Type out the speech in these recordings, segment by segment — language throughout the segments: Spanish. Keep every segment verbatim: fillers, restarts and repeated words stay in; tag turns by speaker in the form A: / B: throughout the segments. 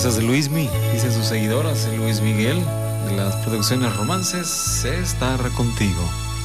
A: Esas de Luismi, dicen sus seguidoras, Luis Miguel, de las producciones Romances, estar contigo.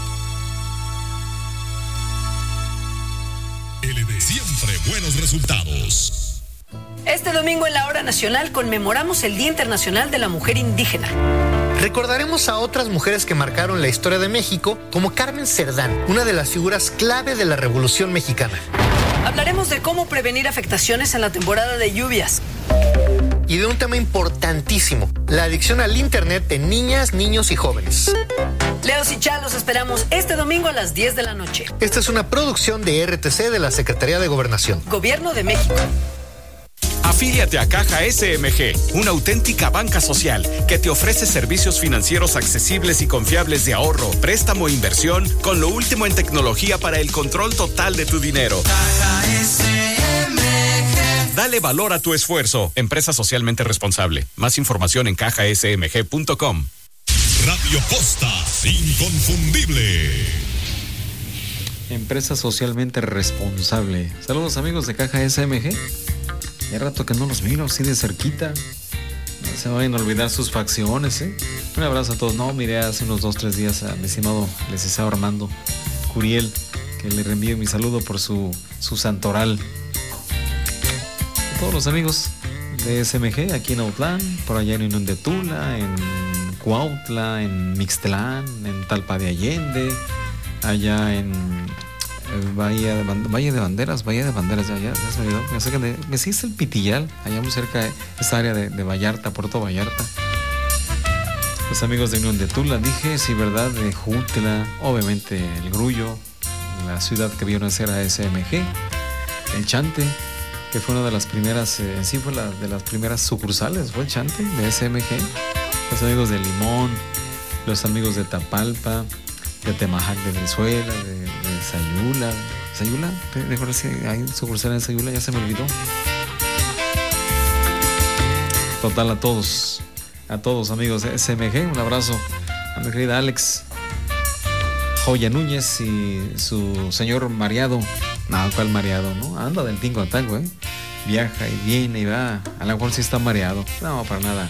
B: L D, siempre buenos resultados.
C: Este domingo en la Hora Nacional conmemoramos el Día Internacional de la Mujer Indígena.
D: Recordaremos a otras mujeres que marcaron la historia de México, como Carmen Cerdán, una de las figuras clave de la Revolución Mexicana.
C: Hablaremos de cómo prevenir afectaciones en la temporada de lluvias.
D: Y de un tema importantísimo, la adicción al Internet en niñas, niños y jóvenes.
C: Leos y Chá, los esperamos este domingo a las diez de la noche.
D: Esta es una producción de R T C de la Secretaría de Gobernación.
C: Gobierno de México.
E: Afíliate a Caja S M G, una auténtica banca social que te ofrece servicios financieros accesibles y confiables de ahorro, préstamo e inversión con lo último en tecnología para el control total de tu dinero.
F: Caja S M G.
E: Dale valor a tu esfuerzo. Empresa socialmente responsable. Más información en caja s m g punto com.
B: Radio Costa, inconfundible.
A: Empresa socialmente responsable. Saludos amigos de Caja S M G. Ya rato que no los miro así de cerquita. No se vayan a olvidar sus facciones, ¿eh? Un abrazo a todos. No, miré hace unos dos, tres días a mi estimado licenciado Armando Curiel, que le reenvío mi saludo por su, su santoral. A todos los amigos de S M G aquí en Autlán, por allá en Unión de Tula, en Cuautla, en Mixtlán, en Talpa de Allende, allá en Bahía de, Valle de Banderas, Bahía de Banderas, ya, ya, ya se me olvidó. Me acerca de, me hiciste el Pitillal, allá muy cerca de esa área de, de Vallarta, Puerto Vallarta. Los amigos de Unión de Tula, dije, sí, verdad, de Jutla, obviamente el Grullo, la ciudad que vio nacer a S M G, el Chante, que fue una de las primeras, eh, sí fue la de las primeras sucursales, fue el Chante de S M G. Los amigos de Limón, los amigos de Tapalpa, de Temajac de Venezuela, de, de Sayula. ¿Sayula? ¿Recuerdas si hay sucursal en Sayula? Ya se me olvidó. Total, a todos, a todos amigos de S M G, un abrazo a mi querida Alex Joya Núñez y su señor mareado. No, ¿cuál mareado? ¿No? Anda del tingo a tango, ¿eh? Viaja y viene y va. A lo mejor sí está mareado. No, para nada.